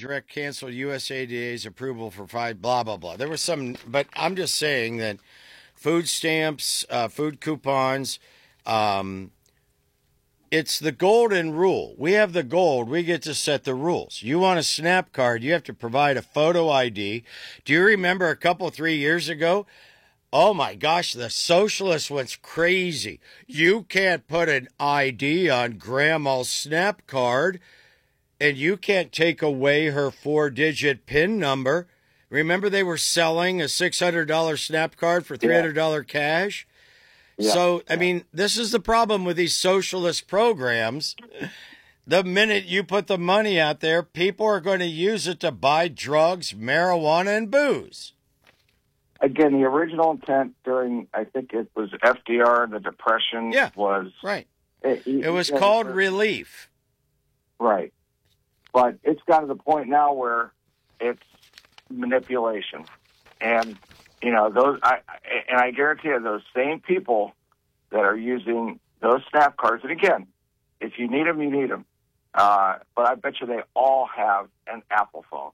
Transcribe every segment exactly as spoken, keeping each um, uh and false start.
direct canceled U S A D A's approval for five, blah, blah, blah. There was some, but I'm just saying that food stamps, uh, food coupons, um, it's the golden rule. We have the gold. We get to set the rules. You want a SNAP card, you have to provide a photo I D. Do you remember a couple, three years ago? Oh, my gosh, the socialists went crazy. You can't put an I D on Grandma's SNAP card, and you can't take away her four-digit PIN number. Remember they were selling a six hundred dollars SNAP card for three hundred dollars yeah. cash? Yeah. So, I mean, this is the problem with these socialist programs. The minute you put the money out there, people are going to use it to buy drugs, marijuana, and booze. Again, the original intent during, I think it was F D R, the Depression, yeah, was... right. It, it, it was it, called it, relief. Right. But it's got to the point now where it's manipulation. And, you know, those, I, and I guarantee you, those same people that are using those SNAP cards, and again, if you need them, you need them. Uh, but I bet you they all have an Apple phone.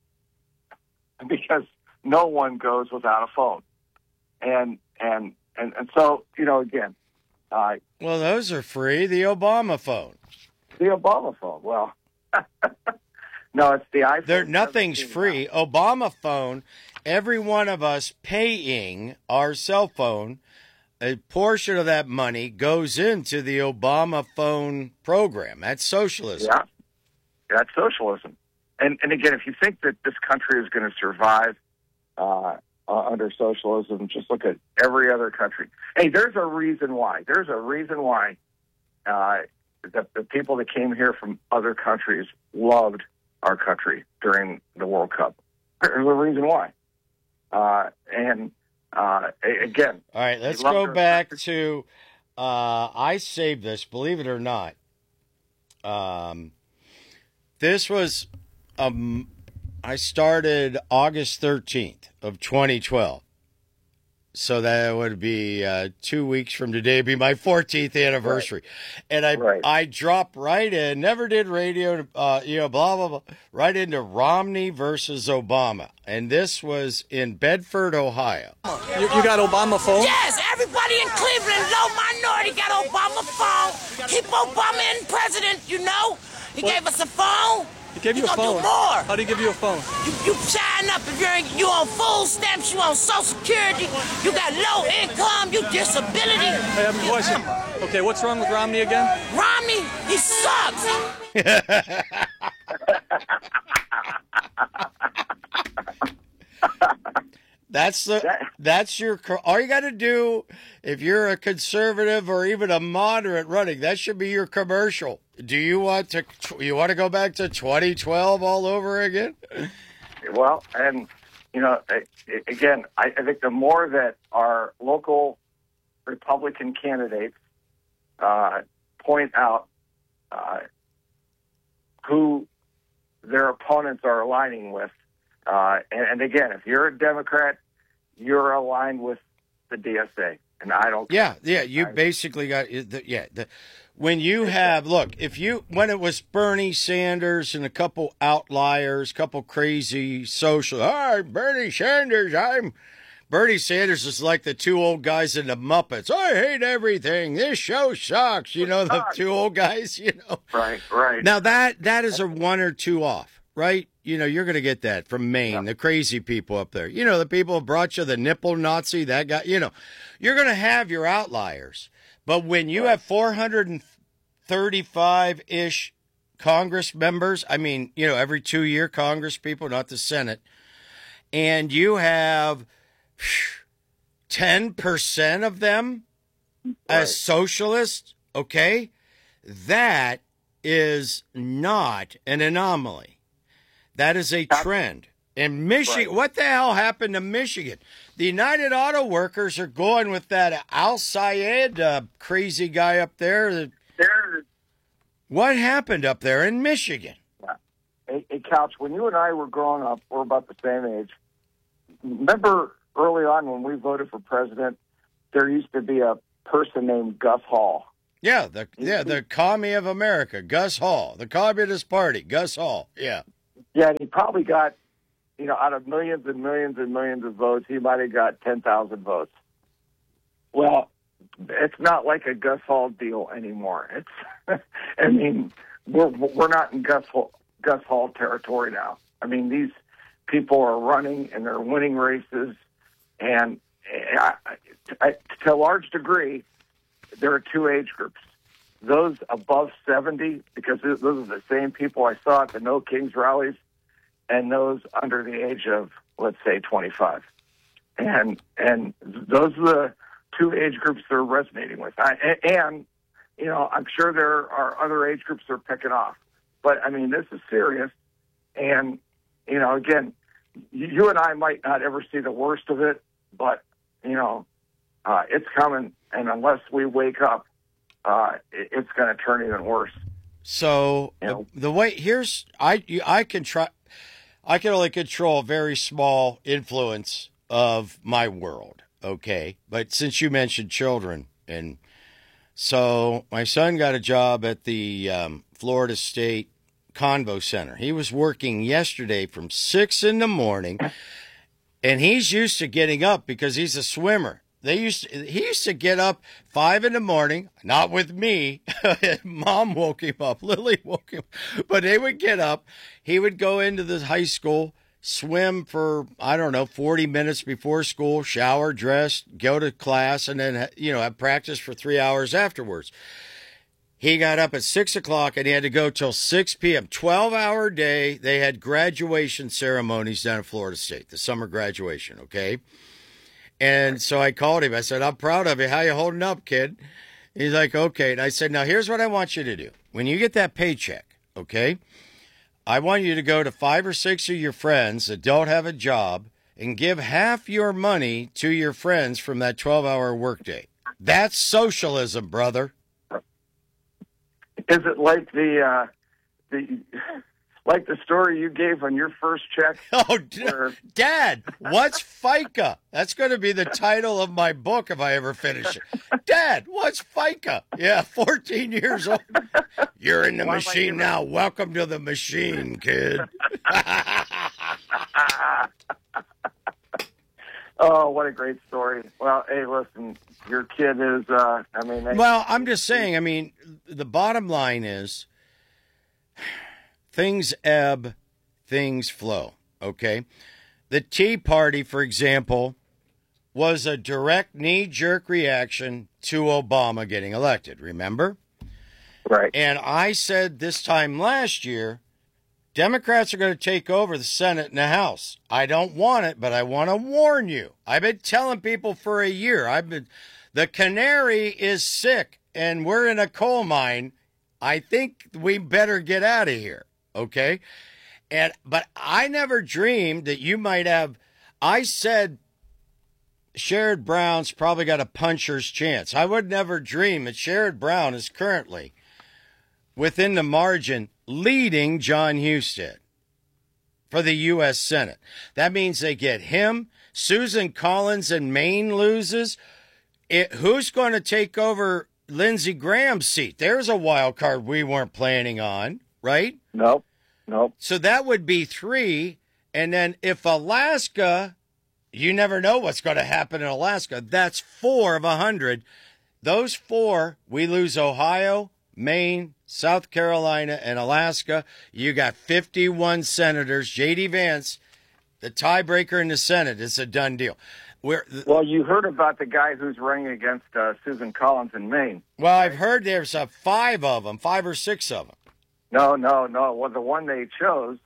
Because no one goes without a phone. And, and, and, and so, you know, again. Uh, well, those are free. The Obama phone. The Obama phone. Well, no, it's the iPhone. There, nothing's free. Now. Obama phone, every one of us paying our cell phone, a portion of that money goes into the Obama phone program. That's socialism. Yeah, that's socialism. And and again, if you think that this country is going to survive uh, uh, under socialism, just look at every other country. Hey, there's a reason why. There's a reason why uh, the, the people that came here from other countries loved our country during the World Cup. There's a reason why. Uh, and uh, again, all right, let's go back country. to. Uh, I saved this, believe it or not. Um, this was. Um, I started August thirteenth of twenty twelve. So that would be uh, two weeks from today, be my fourteenth anniversary. Right. And I right. I dropped right in, never did radio, uh, you know, blah, blah, blah, right into Romney versus Obama. And this was in Bedford, Ohio. You, you got Obama phone? Yes, everybody in Cleveland, low minority, got Obama phone. Keep Obama in president, you know. He what? gave us a phone. He gave you he a phone. Do more. How did he give you a phone? You, you sign up if you're you on food stamps, you on Social Security, you got low income, you disability. Hey, I have a question. Okay, what's wrong with Romney again? Romney, he sucks. That's the that's your all you got to do if you're a conservative or even a moderate running. That should be your commercial. Do you want to you want to go back to twenty twelve all over again? Well, and you know, again, I, I think the more that our local Republican candidates uh, point out uh, who their opponents are aligning with. Uh, and, and again, if you're a Democrat, you're aligned with the D S A, and I don't. Yeah, yeah, you I, basically got the, yeah. The, when you have look, if you when it was Bernie Sanders and a couple outliers, couple crazy social. Hi, Bernie Sanders. I'm Bernie Sanders is like the two old guys in the Muppets. I hate everything. This show sucks. You know the two old guys. You know. Right, right. Now that that is a one or two off, right? You know, you're going to get that from Maine, yeah. the crazy people up there. You know, the people who brought you the nipple Nazi, that guy, you know. You're going to have your outliers. But when you have four hundred thirty-five-ish Congress members, I mean, you know, every two-year Congress people, not the Senate, and you have ten percent of them right. as socialists, okay, that is not an anomaly. That is a trend. In Michigan, right. what the hell happened to Michigan? The United Auto Workers are going with that Al Sayed uh, crazy guy up there. What happened up there in Michigan? Yeah. Hey, hey, Couch, when you and I were growing up, we're about the same age. Remember early on when we voted for president, there used to be a person named Gus Hall. Yeah, the yeah the commie of America, Gus Hall. The Communist Party, Gus Hall. Yeah. Yeah, and he probably got, you know, out of millions and millions and millions of votes, he might have got ten thousand votes. Well, it's not like a Gus Hall deal anymore. It's, I mean, we're we're not in Gus Hall, Gus Hall territory now. I mean, these people are running and they're winning races, and I, I, to a large degree, there are two age groups. Those above seventy, because those are the same people I saw at the No Kings rallies, and those under the age of, let's say, twenty-five. And and those are the two age groups they're resonating with. I, and, you know, I'm sure there are other age groups they're picking off. But, I mean, this is serious. And, you know, again, you and I might not ever see the worst of it, but, you know, uh, it's coming. And unless we wake up, uh, it, it's going to turn even worse. So You know? the way here's I you- I can try I can only control a very small influence of my world, okay? But since you mentioned children, and so my son got a job at the um, Florida State Convo Center. He was working yesterday from six in the morning, and he's used to getting up because he's a swimmer. They used to, he used to get up five in the morning, not with me. Mom woke him up. Lily woke him, but they would get up. He would go into the high school, swim for, I don't know, forty minutes before school, shower, dress, go to class, and then, you know, have practice for three hours afterwards. He got up at six o'clock and he had to go till six p.m. twelve hour day. They had graduation ceremonies down at Florida State, the summer graduation, okay? And so I called him. I said, I'm proud of you. How you holding up, kid? He's like, okay. And I said, now here's what I want you to do. When you get that paycheck, okay, I want you to go to five or six of your friends that don't have a job and give half your money to your friends from that twelve hour workday. That's socialism, brother. Is it like the uh, the like the story you gave on your first check? Oh, d- where- Dad, what's FICA? That's going to be the title of my book if I ever finish it. Dad, what's FICA? Yeah, fourteen years old. You're in the Why am I machine here? now. Welcome to the machine, kid. Oh, what a great story. Well, hey, listen, your kid is, uh, I mean... They, Well, I'm just saying, I mean, the bottom line is things ebb, things flow, okay? The Tea Party, for example, was a direct knee-jerk reaction to Obama getting elected, remember? Right. And I said this time last year, Democrats are going to take over the Senate and the House. I don't want it, but I want to warn you. I've been telling people for a year. I've been, the canary is sick, and we're in a coal mine. I think we better get out of here, okay? And but I never dreamed that you might have. I said Sherrod Brown's probably got a puncher's chance. I would never dream that Sherrod Brown is currently within the margin leading John Husted for the U S Senate. That means they get him. Susan Collins in Maine loses. It, who's going to take over Lindsey Graham's seat? There's a wild card we weren't planning on, right? Nope. Nope. So that would be three. And then if Alaska, you never know what's going to happen in Alaska. That's four of a hundred. Those four, we lose Ohio, Maine, South Carolina, and Alaska. You got fifty-one senators. J D. Vance, the tiebreaker in the Senate, is a done deal. We're, Well, you heard about the guy who's running against uh, Susan Collins in Maine. well, I've heard there's a five of them, five or six of them. No, no, no. Well, the one they chose,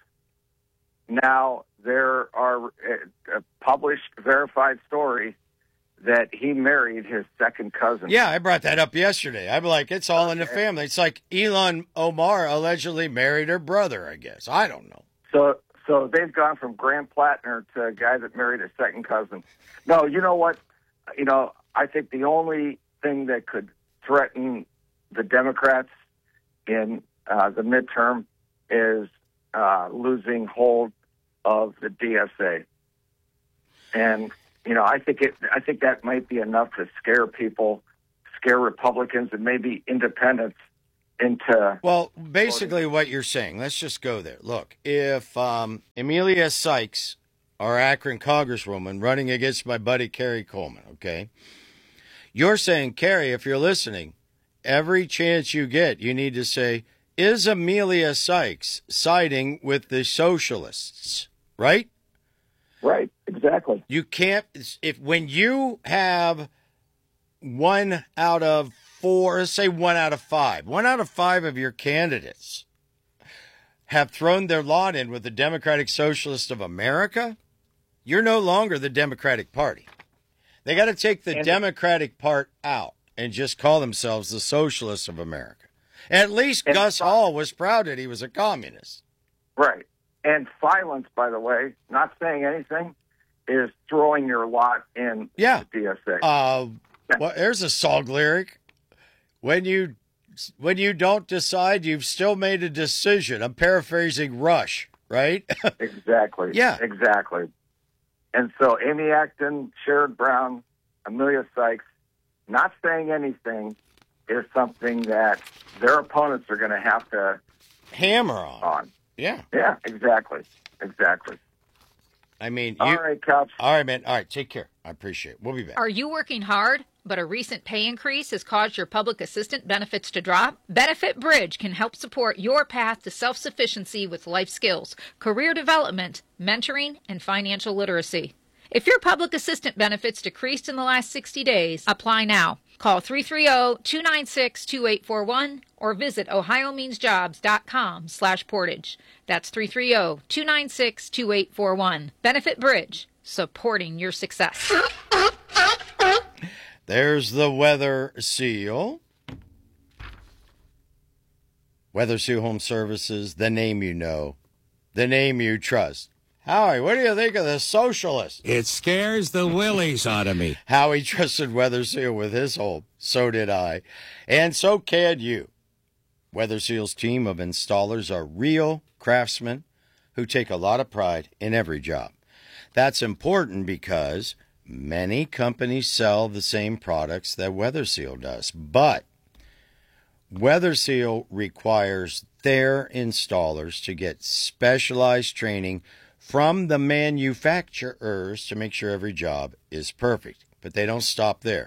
now there are uh, a published, verified story that he married his second cousin. Yeah, I brought that up yesterday. I'm like, it's all in the family. It's like Elon Omar allegedly married her brother, I guess. I don't know. So, so they've gone from Grant Plattner to a guy that married his second cousin. No, you know what? You know, I think the only thing that could threaten the Democrats in uh, the midterm is uh, losing hold of the D S A. And you know, I think it. I think that might be enough to scare people, scare Republicans, and maybe independents into. Well, basically what you're saying, let's just go there. Look, if um, Amelia Sykes, our Akron congresswoman, running against my buddy Kerry Coleman, okay, you're saying, Kerry, if you're listening, every chance you get, you need to say, is Amelia Sykes siding with the socialists, right? Right, exactly. You can't, if when you have one out of four, let's say one out of five, one out of five of your candidates have thrown their lot in with the Democratic Socialists of America, you're no longer the Democratic Party. They got to take the and Democratic part out and just call themselves the Socialists of America. At least and Gus Hall was proud that he was a communist. Right. And silence, by the way, not saying anything, is throwing your lot in Yeah. the D S A. Uh, well, there's a song lyric. When you when you don't decide, you've still made a decision. I'm paraphrasing Rush, right? Exactly. Yeah. Exactly. And so Amy Acton, Sherrod Brown, Amelia Sykes, not saying anything is something that their opponents are going to have to Hammer on. on. Yeah. Yeah, exactly. Exactly. I mean, All you, right, Cops. all right, man. All right, take care. I appreciate it. We'll be back. Are you working hard, but a recent pay increase has caused your public assistant benefits to drop? Benefit Bridge can help support your path to self-sufficiency with life skills, career development, mentoring, and financial literacy. If your public assistant benefits decreased in the last sixty days, apply now. Call three three zero, two nine six, two eight four one or visit ohio means jobs dot com slash portage. That's three three zero, two nine six, two eight four one. Benefit Bridge, supporting your success. There's the Weather Seal. Weather Seal Home Services, the name you know, the name you trust. Howie, what do you think of the socialists? It scares the willies out of me. Howie trusted Weather Seal with his home. So did I. And so can you. Weather Seal's team of installers are real craftsmen who take a lot of pride in every job. That's important because many companies sell the same products that Weather Seal does. But Weather Seal requires their installers to get specialized training from the manufacturers to make sure every job is perfect. But they don't stop there.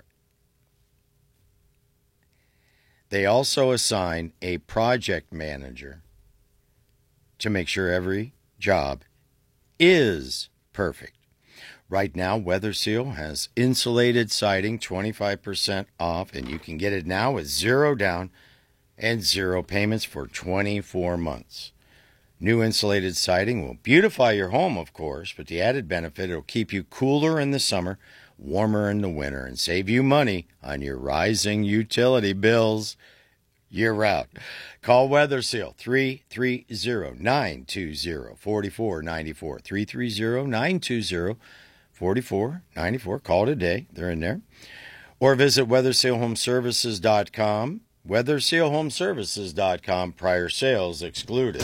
They also assign a project manager to make sure every job is perfect. Right now, Weather Seal has insulated siding twenty-five percent off, and you can get it now with zero down and zero payments for twenty-four months. New insulated siding will beautify your home, of course, but the added benefit, it'll keep you cooler in the summer, warmer in the winter, and save you money on your rising utility bills year-round. Call Weather Seal, three three zero, nine two zero, four four nine four, three three zero, nine two zero, four four nine four. Call today. They're in there. Or visit weather seal home services dot com. weather seal home services dot com. Prior sales excluded.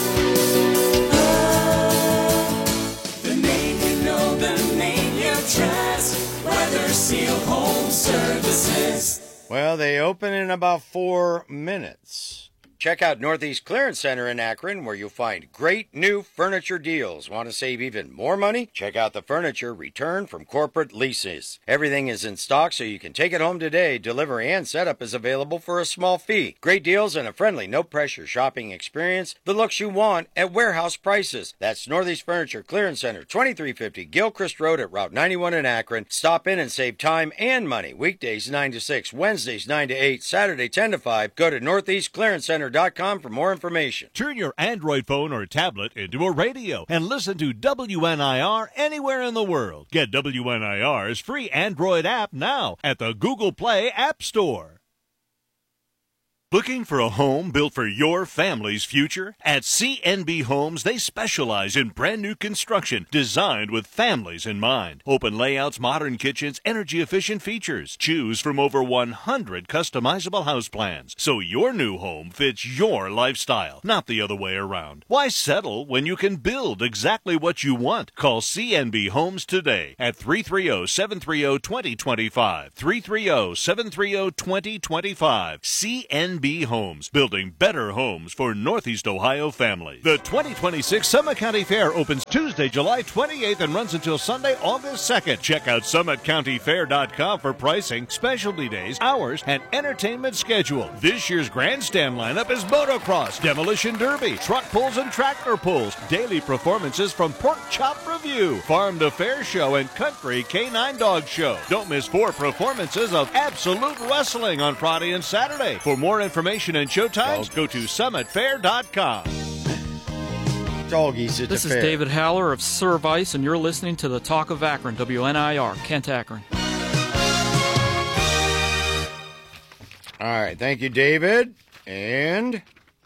The name you know, the name you trust. Weather Seal Home Services. Well, they open in about four minutes. Check out Northeast Clearance Center in Akron, where you'll find great new furniture deals. Want to save even more money? Check out the furniture returned from corporate leases. Everything is in stock, so you can take it home today. Delivery and setup is available for a small fee. Great deals and a friendly, no-pressure shopping experience. The looks you want at warehouse prices. That's Northeast Furniture Clearance Center, twenty-three fifty Gilchrist Road at Route ninety-one in Akron. Stop in and save time and money. Weekdays nine to six, Wednesdays nine to eight, Saturday ten to five. Go to northeast clearance center dot com for more information. Turn your Android phone or tablet into a radio and listen to W N I R anywhere in the world. Get W N I R's free Android app now at the Google Play App Store. Looking for a home built for your family's future? At C N B Homes, they specialize in brand new construction designed with families in mind. Open layouts, modern kitchens, energy-efficient features. Choose from over one hundred customizable house plans, so your new home fits your lifestyle, not the other way around. Why settle when you can build exactly what you want? Call C N B Homes today at three three zero, seven three zero, two zero two five, three three zero, seven three zero, two zero two five. C N B B Homes, building better homes for Northeast Ohio families. The twenty twenty-six Summit County Fair opens Tuesday, July twenty-eighth and runs until Sunday, August second. Check out summit county fair dot com for pricing, specialty days, hours, and entertainment schedule. This year's grandstand lineup is motocross, demolition derby, truck pulls and tractor pulls, daily performances from Pork Chop Review, Farm to Fair Show, and Country K nine Dog Show. Don't miss four performances of Absolute Wrestling on Friday and Saturday. For more information and showtimes, go to summit fair dot com. Doggies at This the is fair. David Haller of Service, and you're listening to the Talk of Akron, W N I R, Kent Akron. All right, thank you, David. And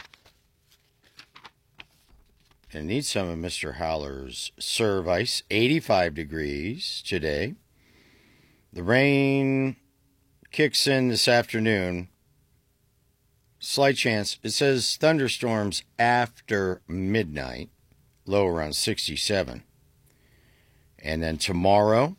I need some of Mister Haller's Service. eighty-five degrees today. The rain kicks in this afternoon. Slight chance. It says thunderstorms after midnight. Low around sixty-seven. And then tomorrow,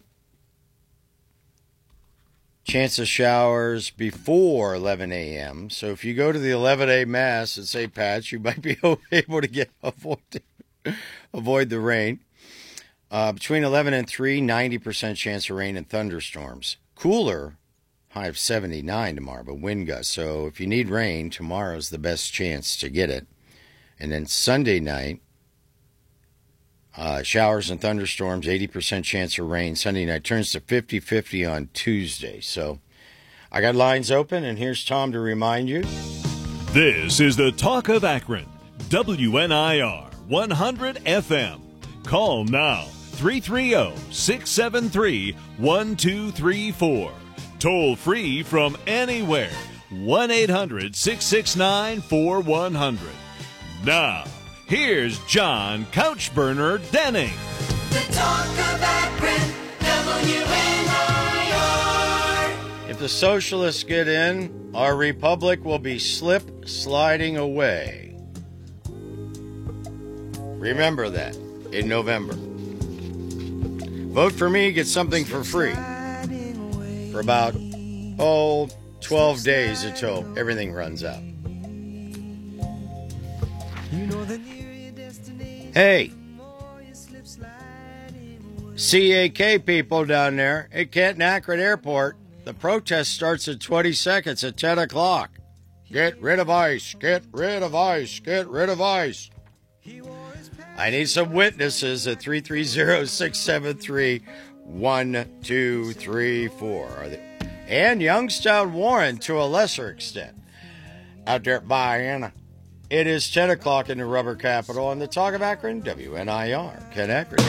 chance of showers before eleven a.m. So if you go to the eleven a.m. Mass at Saint Pat's, you might be able to get avoid, avoid the rain. Uh, between eleven and three, ninety percent chance of rain and thunderstorms. Cooler, high of seventy-nine tomorrow, but wind gusts. So if you need rain, tomorrow's the best chance to get it. And then Sunday night, uh, showers and thunderstorms, eighty percent chance of rain. Sunday night turns to fifty-fifty on Tuesday. So I got lines open, and here's Tom to remind you. This is the Talk of Akron, W N I R one hundred F M. Call now, three three zero, six seven three, one two three four. Toll free from anywhere, one eight hundred, six six nine, four one zero zero. Now, here's John Couchburner Denning. The Talk of Akron, W N I R. If the socialists get in, our republic will be slip sliding away. Remember that in November. Vote for me, get something for free for about, oh, twelve days until everything runs out. Hey, C A K people down there at Canton Akron Airport, the protest starts in twenty seconds at ten o'clock. Get rid of ICE, get rid of ICE, get rid of ICE. I need some witnesses at three three zero, six seven three, one two three four. And Youngstown Warren to a lesser extent. Out there at Vienna. It is ten o'clock in the rubber capital on the Talk of Akron, W N I R. Ken Akron.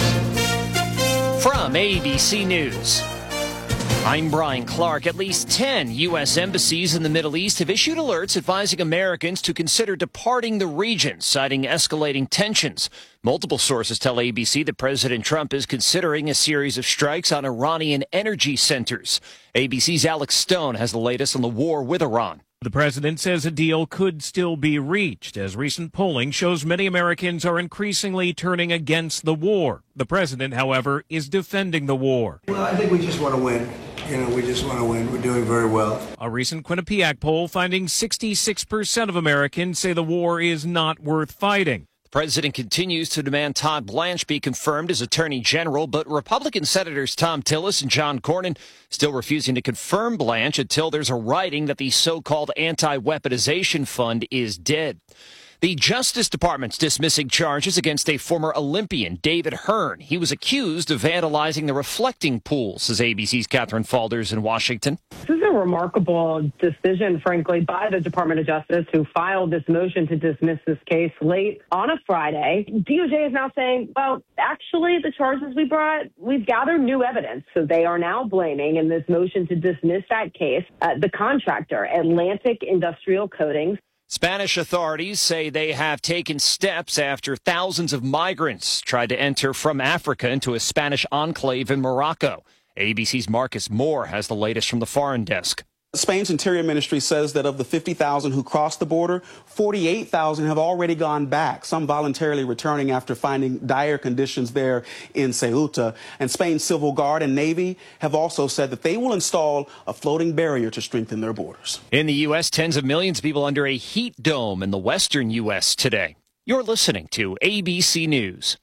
From A B C News, I'm Brian Clark. At least ten U S embassies in the Middle East have issued alerts advising Americans to consider departing the region, citing escalating tensions. Multiple sources tell A B C that President Trump is considering a series of strikes on Iranian energy centers. A B C's Alex Stone has the latest on the war with Iran. The president says a deal could still be reached, as recent polling shows many Americans are increasingly turning against the war. The president, however, is defending the war. Well, I think we just want to win. You know, we just want to win. We're doing very well. A recent Quinnipiac poll finding sixty-six percent of Americans say the war is not worth fighting. The president continues to demand Todd Blanche be confirmed as Attorney General, but Republican Senators Tom Tillis and John Cornyn still refusing to confirm Blanche until there's a writing that the so-called anti-weaponization fund is dead. The Justice Department's dismissing charges against a former Olympian, David Hearn. He was accused of vandalizing the reflecting pool, says A B C's Catherine Falders in Washington. This is a remarkable decision, frankly, by the Department of Justice, who filed this motion to dismiss this case late on a Friday. D O J is now saying, well, actually, the charges we brought, we've gathered new evidence. So they are now blaming, in this motion to dismiss that case, uh, the contractor, Atlantic Industrial Coatings. Spanish authorities say they have taken steps after thousands of migrants tried to enter from Africa into a Spanish enclave in Morocco. A B C's Marcus Moore has the latest from the foreign desk. Spain's Interior Ministry says that of the fifty thousand who crossed the border, forty-eight thousand have already gone back, some voluntarily returning after finding dire conditions there in Ceuta. And Spain's Civil Guard and Navy have also said that they will install a floating barrier to strengthen their borders. In the U S, tens of millions of people under a heat dome in the western U S today. You're listening to A B C News.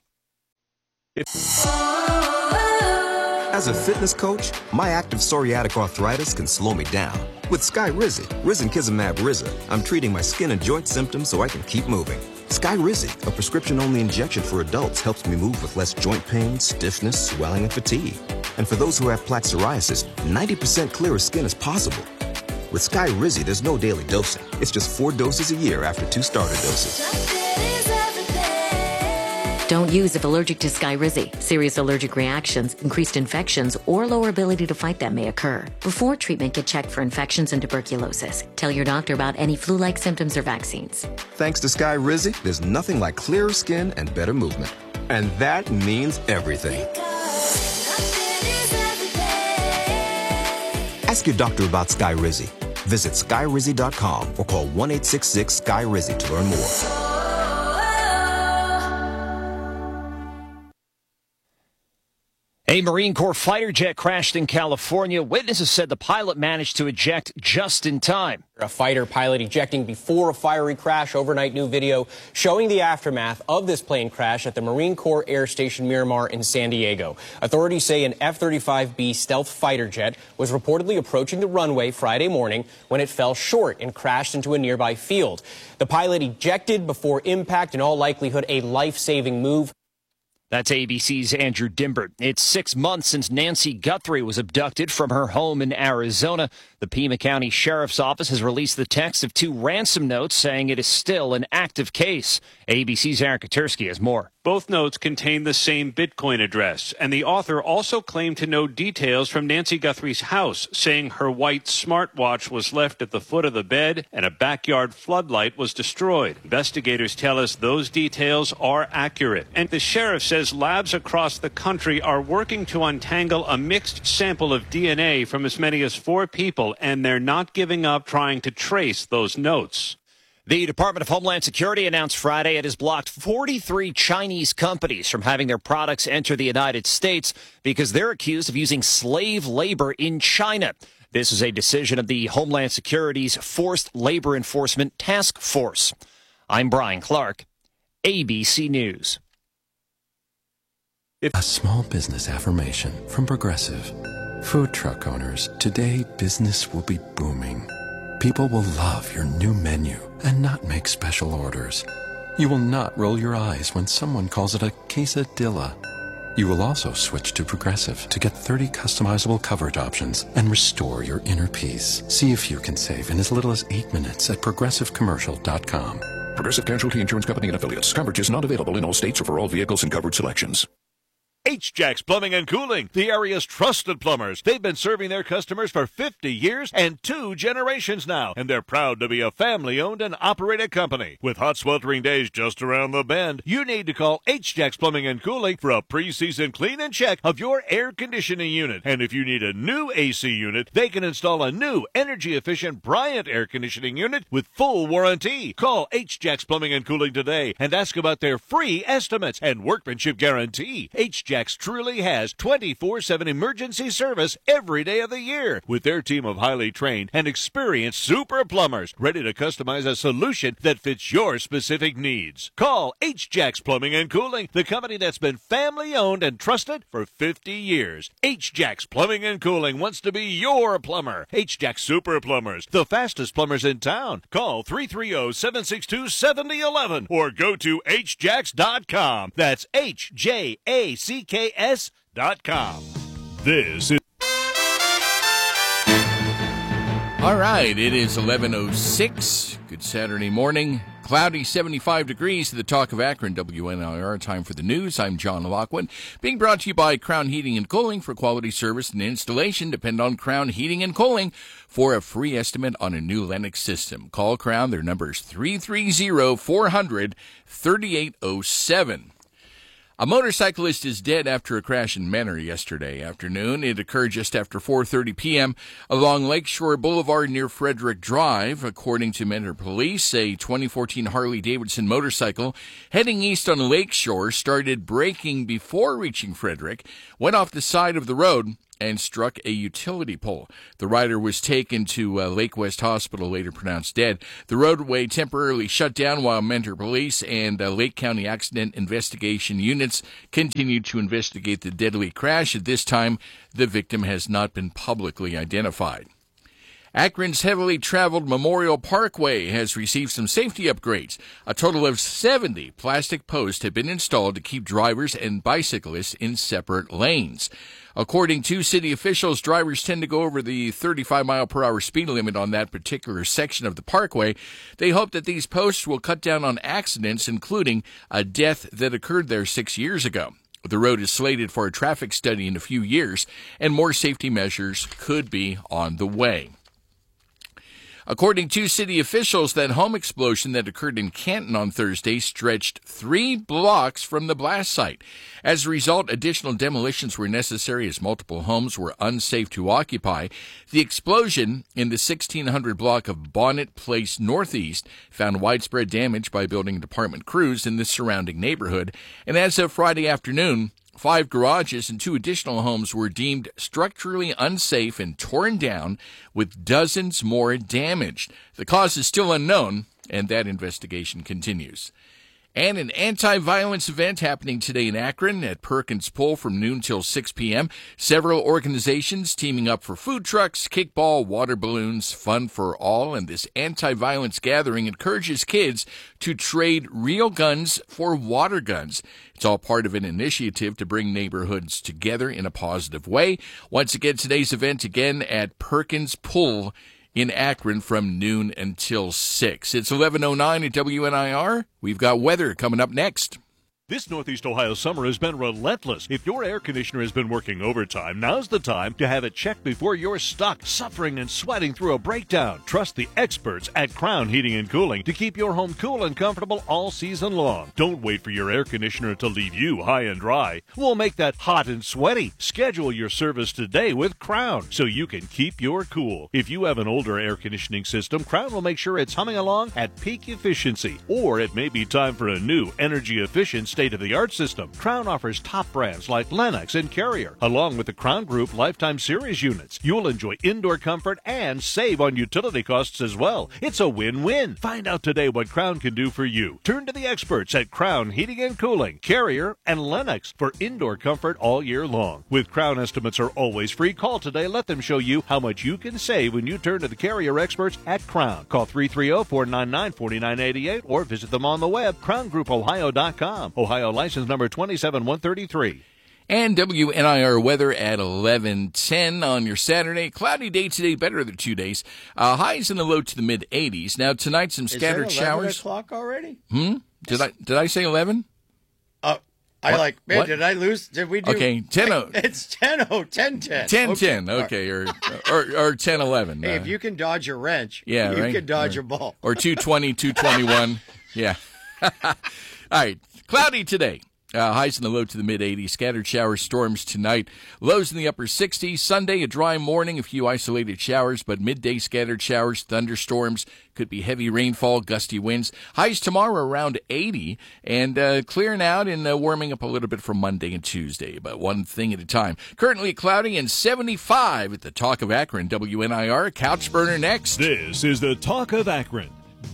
As a fitness coach, my active psoriatic arthritis can slow me down. With Skyrizi, risankizumab Riza, I'm treating my skin and joint symptoms so I can keep moving. Skyrizi, a prescription-only injection for adults, helps me move with less joint pain, stiffness, swelling, and fatigue. And for those who have plaque psoriasis, ninety percent clearer skin is possible. With Skyrizi, there's no daily dosing. It's just four doses a year after two starter doses. Don't use if allergic to Skyrizi. Serious allergic reactions, increased infections, or lower ability to fight them may occur. Before treatment, get checked for infections and tuberculosis. Tell your doctor about any flu-like symptoms or vaccines. Thanks to Skyrizi, there's nothing like clearer skin and better movement. And that means everything. Ask your doctor about Skyrizi. Visit Skyrizi dot com or call one eight six six Sky Rizi to learn more. A Marine Corps fighter jet crashed in California. Witnesses said the pilot managed to eject just in time. A fighter pilot ejecting before a fiery crash. Overnight new video showing the aftermath of this plane crash at the Marine Corps Air Station Miramar in San Diego. Authorities say an F thirty-five B stealth fighter jet was reportedly approaching the runway Friday morning when it fell short and crashed into a nearby field. The pilot ejected before impact, in all likelihood a life-saving move. That's A B C's Andrew Dimbert. It's six months since Nancy Guthrie was abducted from her home in Arizona. The Pima County Sheriff's Office has released the text of two ransom notes saying it is still an active case. A B C's Aaron Katersky has more. Both notes contain the same Bitcoin address, and the author also claimed to know details from Nancy Guthrie's house, saying her white smartwatch was left at the foot of the bed and a backyard floodlight was destroyed. Investigators tell us those details are accurate, and the sheriff says labs across the country are working to untangle a mixed sample of D N A from as many as four people, and they're not giving up trying to trace those notes. The Department of Homeland Security announced Friday it has blocked forty-three Chinese companies from having their products enter the United States because they're accused of using slave labor in China. This is a decision of the Homeland Security's Forced Labor Enforcement Task Force. I'm Brian Clark, A B C News. A small business affirmation from Progressive. Food truck owners, today business will be booming. People will love your new menu and not make special orders. You will not roll your eyes when someone calls it a quesadilla. You will also switch to Progressive to get thirty customizable coverage options and restore your inner peace. See if you can save in as little as eight minutes at progressive commercial dot com. Progressive Casualty Insurance Company and Affiliates. Coverage is not available in all states or for all vehicles and covered selections. H-Jacks Plumbing and Cooling, the area's trusted plumbers. They've been serving their customers for fifty years and two generations now, and they're proud to be a family-owned and operated company. With hot, sweltering days just around the bend, you need to call H-Jacks Plumbing and Cooling for a pre-season clean and check of your air conditioning unit. And if you need a new A C unit, they can install a new energy-efficient Bryant air conditioning unit with full warranty. Call H-Jacks Plumbing and Cooling today and ask about their free estimates and workmanship guarantee. H-Jacks truly has twenty-four seven emergency service every day of the year with their team of highly trained and experienced super plumbers ready to customize a solution that fits your specific needs. Call H-Jacks Plumbing and Cooling, the company that's been family owned and trusted for fifty years. H-Jacks Plumbing and Cooling wants to be your plumber. H-Jacks Super Plumbers, the fastest plumbers in town. Call three three zero, seven six two, seven zero one one or go to H jacks dot com. That's H J A C K S dot com. This is all right. It is eleven oh six. Good Saturday morning. Cloudy, seventy-five degrees to the Talk of Akron, W N I R. Time for the news. I'm John Lockwood. Being brought to you by Crown Heating and Cooling. For quality service and installation, depend on Crown Heating and Cooling for a free estimate on a new Lennox system. Call Crown. Their number is three three zero, four hundred, thirty-eight oh seven. A motorcyclist is dead after a crash in Menor yesterday afternoon. It occurred just after four thirty p.m. along Lakeshore Boulevard near Frederick Drive. According to Menor police, a twenty fourteen Harley-Davidson motorcycle heading east on Lakeshore started braking before reaching Frederick, went off the side of the road, and struck a utility pole. The rider was taken to uh, Lake West Hospital, later pronounced dead. The roadway temporarily shut down while Mentor Police and uh, Lake County Accident Investigation units continued to investigate the deadly crash. At this time, the victim has not been publicly identified. Akron's heavily traveled Memorial Parkway has received some safety upgrades. A total of seventy plastic posts have been installed to keep drivers and bicyclists in separate lanes. According to city officials, drivers tend to go over the thirty-five mile per hour speed limit on that particular section of the parkway. They hope that these posts will cut down on accidents, including a death that occurred there six years ago. The road is slated for a traffic study in a few years, and more safety measures could be on the way. According to city officials, that home explosion that occurred in Canton on Thursday stretched three blocks from the blast site. As a result, additional demolitions were necessary as multiple homes were unsafe to occupy. The explosion in the sixteen hundred block of Bonnet Place Northeast found widespread damage by building department crews in the surrounding neighborhood. And as of Friday afternoon, five garages and two additional homes were deemed structurally unsafe and torn down, with dozens more damaged. The cause is still unknown, and that investigation continues. And an anti-violence event happening today in Akron at Perkins Pool from noon till six p.m. Several organizations teaming up for food trucks, kickball, water balloons, fun for all. And this anti-violence gathering encourages kids to trade real guns for water guns. It's all part of an initiative to bring neighborhoods together in a positive way. Once again, today's event again at Perkins Pool in Akron from noon until six. It's eleven oh nine at W N I R. We've got weather coming up next. This Northeast Ohio summer has been relentless. If your air conditioner has been working overtime, now's the time to have it checked before you're stuck, suffering and sweating through a breakdown. Trust the experts at Crown Heating and Cooling to keep your home cool and comfortable all season long. Don't wait for your air conditioner to leave you high and dry. We'll make that hot and sweaty. Schedule your service today with Crown so you can keep your cool. If you have an older air conditioning system, Crown will make sure it's humming along at peak efficiency. Or it may be time for a new energy-efficient state-of-the-art system. Crown offers top brands like Lennox and Carrier, along with the Crown Group Lifetime Series units. You'll enjoy indoor comfort and save on utility costs as well. It's a win-win. Find out today what Crown can do for you. Turn to the experts at Crown Heating and Cooling, Carrier, and Lennox for indoor comfort all year long. With Crown, estimates are always free. Call today. Let them show you how much you can save when you turn to the Carrier experts at Crown. Call three three zero, four nine nine, four nine eight eight or visit them on the web, crown group ohio dot com. Ohio license number two seven one three three. And W N I R weather at eleven ten on your Saturday. Cloudy day today, better than two days. Uh, highs in the low to the mid eighties. Now tonight, some scattered Is it eleven showers. O'clock already? Hmm. Did I did I say eleven? Uh, I What? like. Man, What? did I lose? Did we do? Okay, ten oh. It's ten oh, ten ten. ten ten. Okay, or or or ten eleven. Hey, uh, if you can dodge a wrench, Yeah, you right? can dodge Or- a ball. Or two twenty, two twenty-one. Yeah. All right. Cloudy today. Uh, highs in the low to the mid eighties. Scattered showers, storms tonight. Lows in the upper sixties. Sunday, a dry morning, a few isolated showers, but midday scattered showers, thunderstorms. Could be heavy rainfall, gusty winds. Highs tomorrow around eighty, and uh, clearing out and uh, warming up a little bit for Monday and Tuesday, but one thing at a time. Currently cloudy and seventy-five at the Talk of Akron. W N I R, Couch Burner next. This is the Talk of Akron,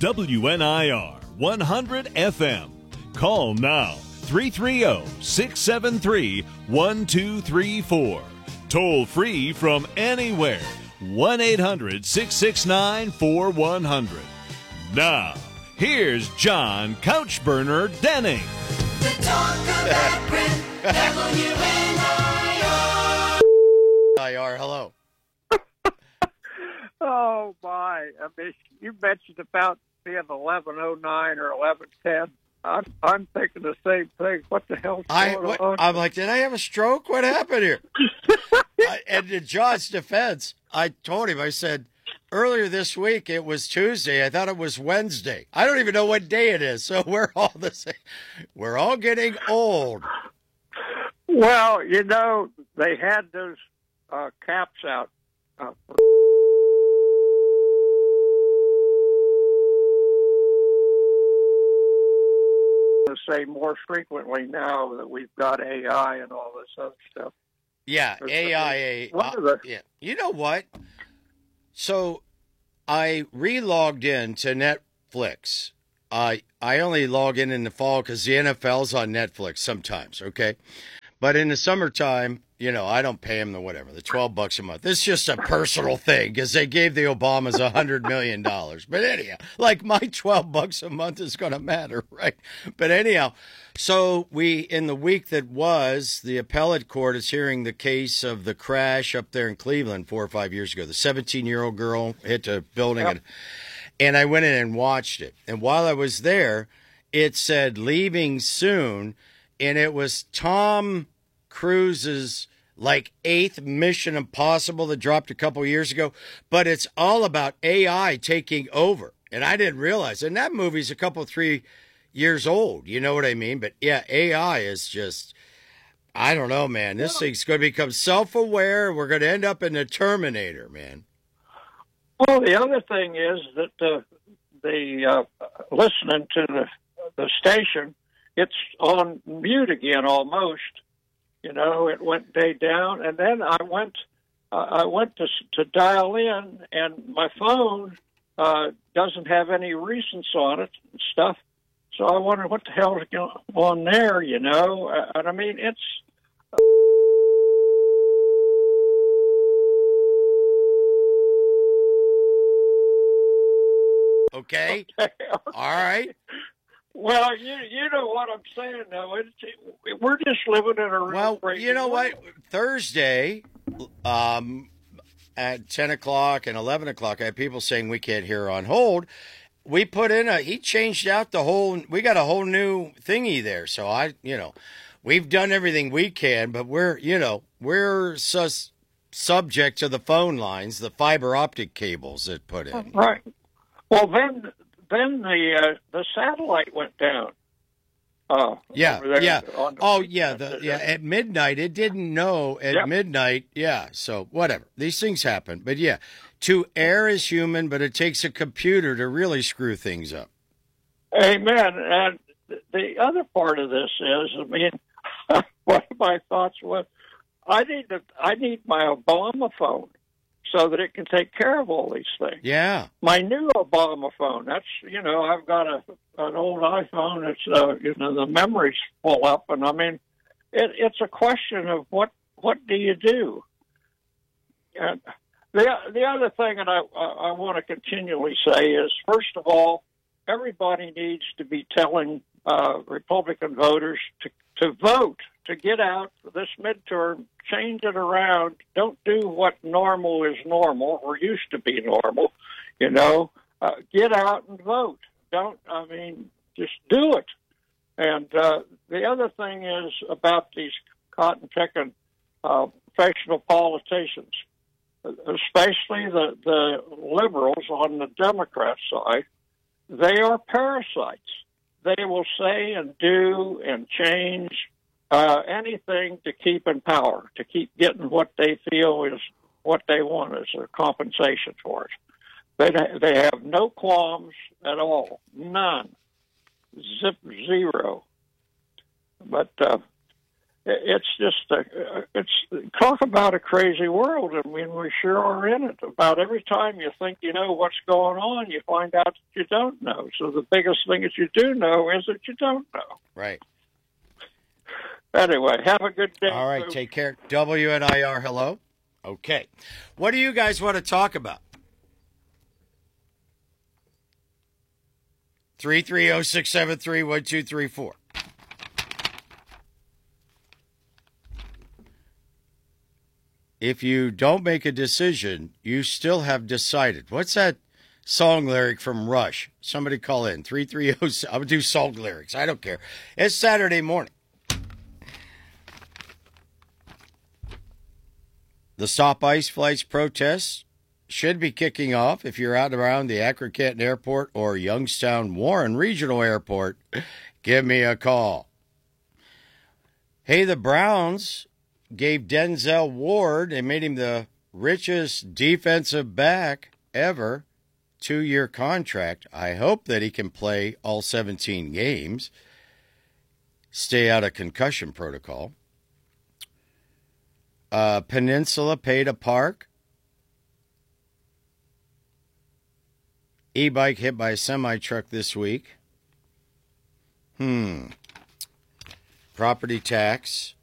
W N I R one hundred F M. Call now, three three zero, six seven three, one two three four. Toll free from anywhere, one eight hundred, six six nine, four one zero zero. Now, here's John Couchburner Denning. The Talk of Akron, W N I R. I R, hello. Oh, my. I mean, you mentioned about being eleven oh nine or eleven ten. I'm, I'm thinking the same thing. What the hell's I, going what, on? I'm like, did I have a stroke? What happened here? I, and in John's defense, I told him, I said, earlier this week it was Tuesday. I thought it was Wednesday. I don't even know what day it is. So we're all the same. We're all getting old. Well, you know, they had those uh, caps out uh, for to say more frequently now that we've got A I and all this other stuff. Yeah, A I. One of the- yeah. You know what? So I re-logged in to Netflix. I I only log in in the fall because the N F L's on Netflix sometimes, okay? But in the summertime, you know, I don't pay them the whatever, the twelve bucks a month. It's just a personal thing because they gave the Obamas one hundred million dollars. But anyhow, like my twelve bucks a month is going to matter, right? But anyhow, so we, in the week that was, the appellate court is hearing the case of the crash up there in Cleveland four or five years ago. The seventeen-year-old girl hit a building. Yep. and And I went in and watched it. And while I was there, it said leaving soon. And it was Tom Cruise's like eighth Mission Impossible that dropped a couple years ago. But it's all about A I taking over. And I didn't realize. And that movie's a couple, three years old. You know what I mean? But yeah, A I is just, I don't know, man. This thing's going to become self-aware. We're going to end up in the Terminator, man. Well, the other thing is that uh, the uh, listening to the the station, it's on mute again almost. You know, it went day down, and then I went uh, I went to to dial in, and my phone uh, doesn't have any recents on it and stuff. So I wondered what the hell is going on there. You know, and I mean it's. Okay. All right. Well, you you know what I'm saying, though. It's, it, we're just living in a real Well, crazy you know world. what? Thursday, um, at ten o'clock and eleven o'clock, I had people saying we can't hear on hold. We put in a, he changed out the whole, we got a whole new thingy there. So I, you know, we've done everything we can, but we're, you know, we're sus, subject to the phone lines, the fiber optic cables that put in. Right. Well, then, then the uh, the satellite went down. Uh, Yeah, over there yeah. on the- Oh, yeah. The, yeah. At midnight, it didn't know at Yep. midnight. Yeah. So whatever. These things happen. But yeah, to err is human, but it takes a computer to really screw things up. Amen. And the other part of this is, I mean, one of my thoughts was, I need to, I need my Obama phone so that it can take care of all these things. Yeah. My new Obama phone, that's, you know, I've got a an old iPhone. It's, uh, you know, the memory's full up. And I mean, it, it's a question of what, what do you do? And the, the other thing that I, I, I want to continually say is, first of all, everybody needs to be telling uh, Republican voters to, to vote, to get out this midterm, change it around. Don't do what normal is normal or used to be normal, you know. Uh, get out and vote. Don't, I mean, just do it. And uh, the other thing is about these cotton-picking uh, professional politicians, especially the, the liberals on the Democrat side. They are parasites. They will say and do and change uh, anything to keep in power, to keep getting what they feel is what they want as a compensation for it. They they have no qualms at all, none, zip zero. But uh, it's just a, it's talk about a crazy world. I mean, we sure are in it. About every time you think you know what's going on, you find out that you don't know. So the biggest thing that you do know is that you don't know. Right. Anyway, have a good day. All right. folks. Take care. W N I R, hello. Okay. What do you guys want to talk about? three three zero, six seven three, one two three four. If you don't make a decision, you still have decided. What's that song lyric from Rush? Somebody call in. three three zero, I'll do song lyrics. I don't care. It's Saturday morning. The Stop Ice Flights protests should be kicking off. If you're out around the Akron-Canton Airport or Youngstown Warren Regional Airport, give me a call. Hey, the Browns gave Denzel Ward, they made him the richest defensive back ever, two-year contract. I hope that he can play all seventeen games, stay out of concussion protocol. Uh, Peninsula paid a park. E-bike hit by a semi-truck this week. Hmm. Property tax